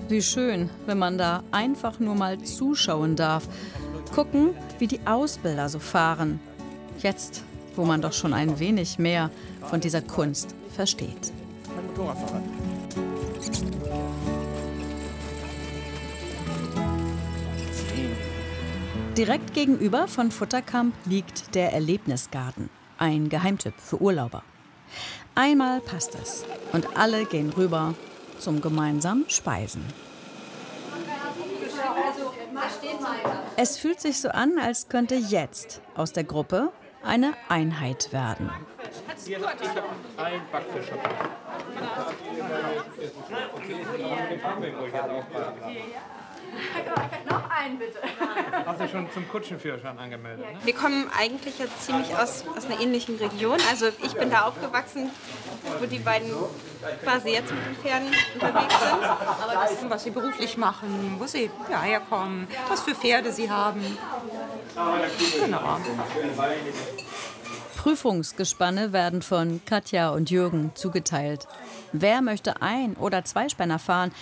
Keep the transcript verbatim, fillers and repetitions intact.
Wie schön, wenn man da einfach nur mal zuschauen darf. Gucken, wie die Ausbilder so fahren. Jetzt, wo man doch schon ein wenig mehr von dieser Kunst versteht. Mein Motorradfahrer. Direkt gegenüber von Futterkamp liegt der Erlebnisgarten. Ein Geheimtipp für Urlauber. Einmal passt es und alle gehen rüber zum gemeinsamen Speisen. Es fühlt sich so an, als könnte jetzt aus der Gruppe eine Einheit werden. Ich habe einen Backfisch. Noch einen, bitte. Hast du schon zum Kutschenführerschein angemeldet? Ne? Wir kommen eigentlich jetzt ziemlich aus, aus einer ähnlichen Region. Also ich bin da aufgewachsen, wo die beiden quasi jetzt mit den Pferden unterwegs sind. Aber das, was sie beruflich machen, wo sie ja, herkommen, was für Pferde sie haben. Genau. Prüfungsgespanne werden von Katja und Jürgen zugeteilt. Wer möchte ein- oder Zweispänner fahren,